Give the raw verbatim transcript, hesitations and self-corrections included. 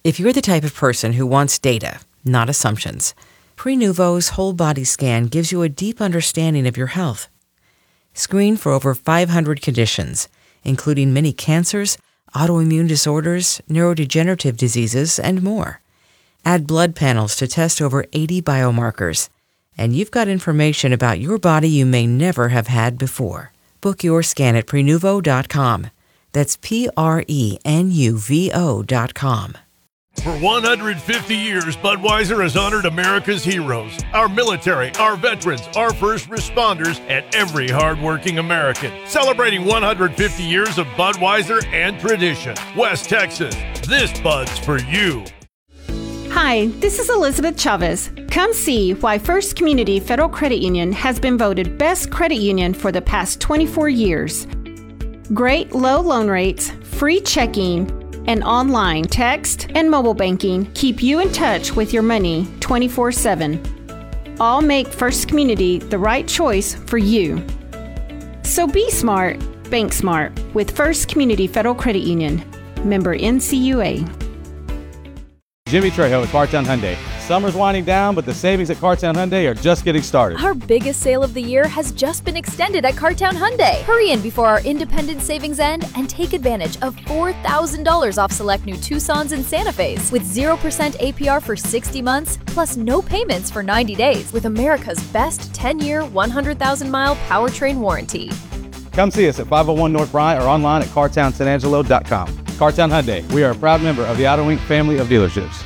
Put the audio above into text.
If you're the type of person who wants data, not assumptions, Prenuvo's whole body scan gives you a deep understanding of your health. Screen for over five hundred conditions, including many cancers, autoimmune disorders, neurodegenerative diseases, and more. Add blood panels to test over eighty biomarkers, and you've got information about your body you may never have had before. Book your scan at Prenuvo dot com. That's P R E N U V O dot com. For one hundred fifty years, Budweiser has honored America's heroes, our military, our veterans, our first responders, and every hardworking American. Celebrating one hundred fifty years of Budweiser and tradition. West Texas, this Bud's for you. Hi, this is Elizabeth Chavez. Come see why First Community Federal Credit Union has been voted Best Credit Union for the past twenty-four years. Great low loan rates, free checking, and online text and mobile banking keep you in touch with your money twenty-four seven. All make First Community the right choice for you. So be smart, bank smart with First Community Federal Credit Union. Member N C U A. Jimmy Trejo at Cartown Hyundai. Summer's winding down, but the savings at Cartown Hyundai are just getting started. Our biggest sale of the year has just been extended at Cartown Hyundai. Hurry in before our independent savings end and take advantage of four thousand dollars off select new Tucsons and Santa Fe's with zero percent A P R for sixty months, plus no payments for ninety days with America's best ten-year, one hundred thousand mile powertrain warranty. Come see us at five oh one North Bryant or online at cartown san angelo dot com. Cartown Hyundai, we are a proud member of the Auto Inc family of dealerships.